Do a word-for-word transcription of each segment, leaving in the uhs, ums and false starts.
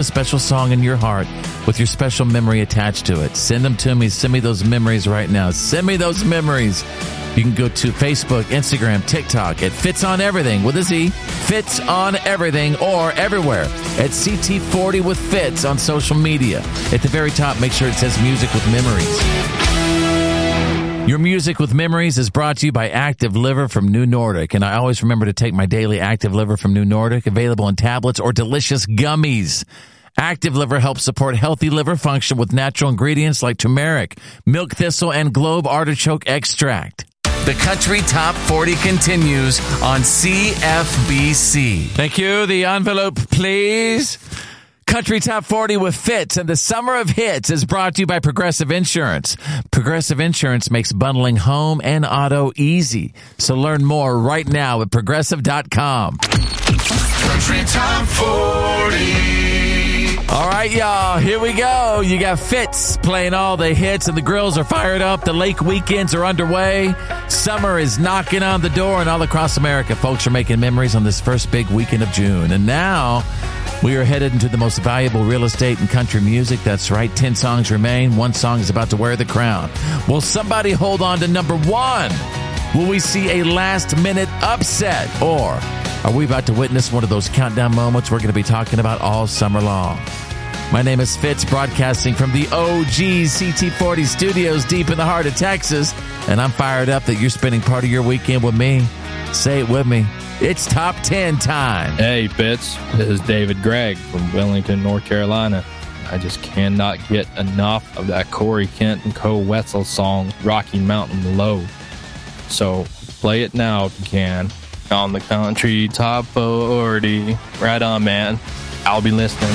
a special song in your heart with your special memory attached to it. Send them to me. Send me those memories right now. Send me those memories. You can go to Facebook, Instagram, TikTok at Fits on Everything with a Z, Fits on Everything, or everywhere at C T forty with Fits on social media. At the very top, make sure it says Music with Memories. Your Music with Memories is brought to you by Active Liver from New Nordic. And I always remember to take my daily Active Liver from New Nordic, available in tablets or delicious gummies. Active Liver helps support healthy liver function with natural ingredients like turmeric, milk thistle, and globe artichoke extract. The Country Top forty continues on C F B C. Thank you. The envelope, please. Country Top forty with Fits and the Summer of Hits is brought to you by Progressive Insurance. Progressive Insurance makes bundling home and auto easy. So learn more right now at progressive dot com. Country Top forty. All right, y'all, here we go. You got Fits playing all the hits, and the grills are fired up. The lake weekends are underway. Summer is knocking on the door, and all across America, folks are making memories on this first big weekend of June. And now we are headed into the most valuable real estate in country music. That's right, ten songs remain. One song is about to wear the crown. Will somebody hold on to number one? Will we see a last-minute upset? Or are we about to witness one of those countdown moments we're going to be talking about all summer long? My name is Fitz, broadcasting from the O G C T forty studios deep in the heart of Texas, and I'm fired up that you're spending part of your weekend with me. Say it with me. It's Top ten time. Hey, Fitz. This is David Gregg from Wellington, North Carolina. I just cannot get enough of that Corey Kent and Co. Wetzel song, Rocky Mountain Low. So play it now if you can. On the Country Top forty. Right on, man. I'll be listening.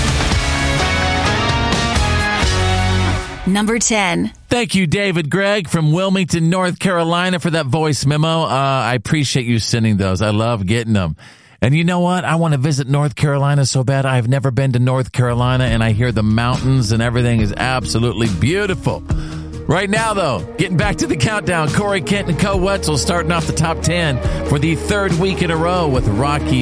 Number ten. Thank you, David Gregg from Wilmington, North Carolina, for that voice memo. Uh, I appreciate you sending those. I love getting them. And you know what? I want to visit North Carolina so bad. I've never been to North Carolina, and I hear the mountains and everything is absolutely beautiful. Right now, though, getting back to the countdown, Corey Kent and Co. Wetzel starting off the top ten for the third week in a row with Rocky